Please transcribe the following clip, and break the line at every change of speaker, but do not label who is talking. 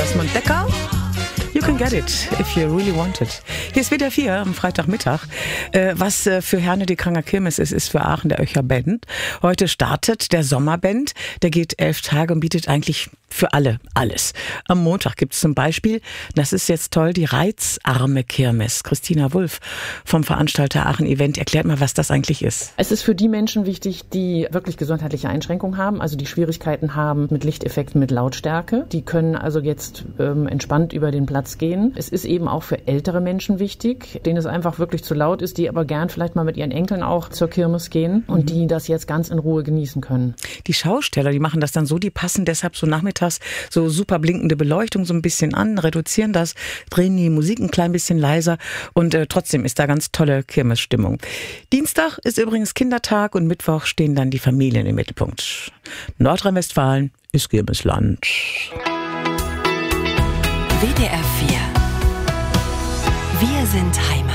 Asmund Becker. You can get it if you really want it. Hier ist WDR 4 am Freitagmittag. Was für Herne die Kranger Kirmes ist für Aachen der Öcher Band. Heute startet der Sommerband. Der geht 11 Tage und bietet eigentlich für alle alles. Am Montag gibt es zum Beispiel, das ist jetzt toll, die Reizarme Kirmes. Christina Wulff vom Veranstalter Aachen Event erklärt mal, was das eigentlich ist.
Es ist für die Menschen wichtig, die wirklich gesundheitliche Einschränkungen haben, also die Schwierigkeiten haben mit Lichteffekten, mit Lautstärke. Die können also jetzt entspannt über den Platz gehen. Es ist eben auch für ältere Menschen wichtig, denen es einfach wirklich zu laut ist, die aber gern vielleicht mal mit ihren Enkeln auch zur Kirmes gehen und die das jetzt ganz in Ruhe genießen können.
Die Schausteller, die machen das dann so, die passen deshalb so nachmittags so super blinkende Beleuchtung so ein bisschen an, reduzieren das, drehen die Musik ein klein bisschen leiser und trotzdem ist da ganz tolle Kirmesstimmung. Dienstag ist übrigens Kindertag und Mittwoch stehen dann die Familien im Mittelpunkt. Nordrhein-Westfalen ist Kirmesland.
WDR 4. Wir sind Heimat.